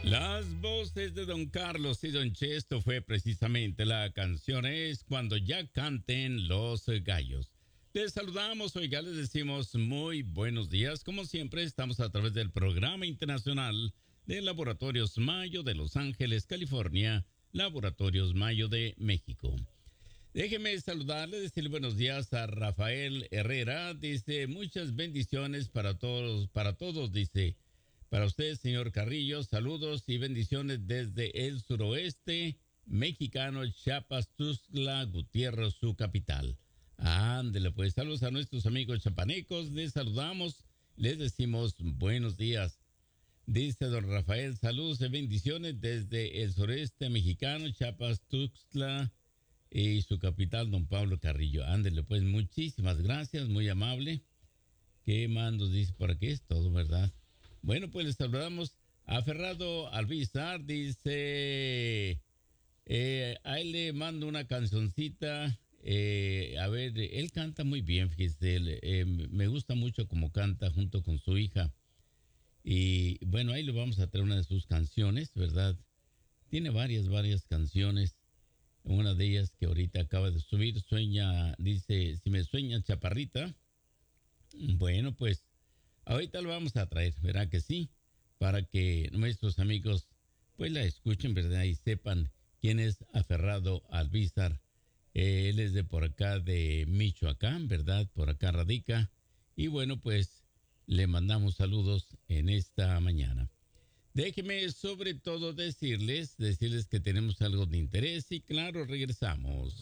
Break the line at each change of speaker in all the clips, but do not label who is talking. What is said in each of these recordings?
Las voces de Don Carlos y Don Chesto fue precisamente la canción Es Cuando Ya Canten los Gallos. Les saludamos, oiga, les decimos muy buenos días. Como siempre, estamos a través del Programa Internacional de Laboratorios Mayo de Los Ángeles, California, Laboratorios Mayo de México. Déjeme saludarle, decirle buenos días a Rafael Herrera. Dice, muchas bendiciones para todos, dice. Para usted, señor Carrillo, saludos y bendiciones desde el suroeste mexicano, Chiapas, Tuxtla Gutiérrez, su capital. Ándele, pues saludos a nuestros amigos chapanecos, les saludamos, les decimos buenos días. Dice don Rafael, saludos y bendiciones desde el sureste mexicano, Chiapas, Tuxtla y su capital, don Pablo Carrillo. Ándele, pues muchísimas gracias, muy amable. ¿Qué más nos dice por aquí? Es todo, ¿verdad? Bueno, pues les saludamos a Ferrado Alvizar, dice, a él le mando una cancioncita, a ver, él canta muy bien, fíjese, me gusta mucho cómo canta junto con su hija, y bueno, ahí le vamos a traer una de sus canciones, ¿verdad? Tiene varias canciones, una de ellas que ahorita acaba de subir, dice, si me sueña chaparrita, bueno, pues, ahorita lo vamos a traer, ¿verdad que sí? Para que nuestros amigos pues la escuchen, ¿verdad? Y sepan quién es Aferrado Alvizar. Él es de por acá de Michoacán, ¿verdad? Por acá radica. Y bueno, pues le mandamos saludos en esta mañana. Déjeme sobre todo decirles que tenemos algo de interés y claro, regresamos.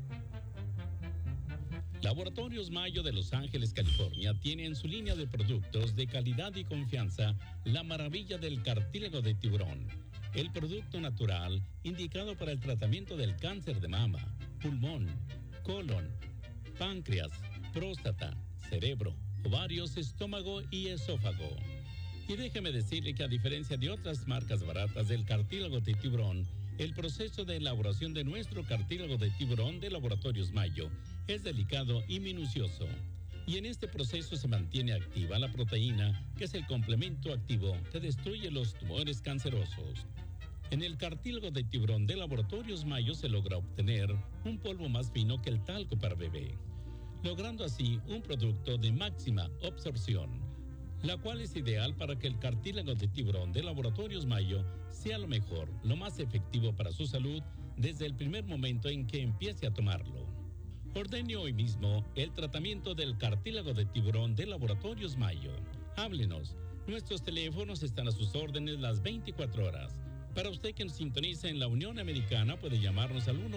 Laboratorios Mayo de Los Ángeles, California, tiene en su línea de productos de calidad y confianza la maravilla del cartílago de tiburón, el producto natural indicado para el tratamiento del cáncer de mama, pulmón, colon, páncreas, próstata, cerebro, ovarios, estómago y esófago. Y déjeme decirle que a diferencia de otras marcas baratas del cartílago de tiburón, el proceso de elaboración de nuestro cartílago de tiburón de Laboratorios Mayo es delicado y minucioso. Y en este proceso se mantiene activa la proteína, que es el complemento activo que destruye los tumores cancerosos. En el cartílago de tiburón de Laboratorios Mayo se logra obtener un polvo más fino que el talco para bebé, logrando así un producto de máxima absorción, la cual es ideal para que el cartílago de tiburón de Laboratorios Mayo sea lo mejor, lo más efectivo para su salud desde el primer momento en que empiece a tomarlo. Ordene hoy mismo el tratamiento del cartílago de tiburón de Laboratorios Mayo. Háblenos, nuestros teléfonos están a sus órdenes las 24 horas. Para usted que nos sintoniza en la Unión Americana puede llamarnos al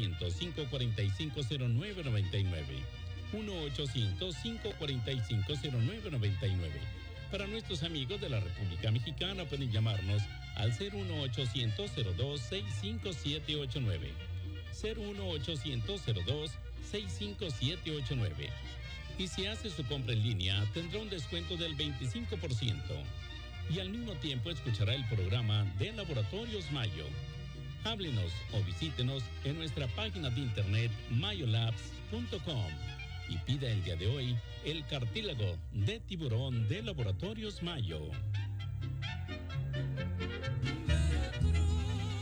1-800-545-0999. 1-800-545-0999. Para nuestros amigos de la República Mexicana pueden llamarnos al 01800-02-65789. 01800-02-65789. Y si hace su compra en línea, tendrá un descuento del 25%. Y al mismo tiempo escuchará el programa de Laboratorios Mayo. Háblenos o visítenos en nuestra página de internet mayolabs.com. Y pida el día de hoy el cartílago de tiburón de Laboratorios Mayo.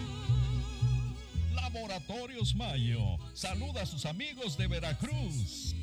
Laboratorios Mayo saluda a sus amigos de Veracruz.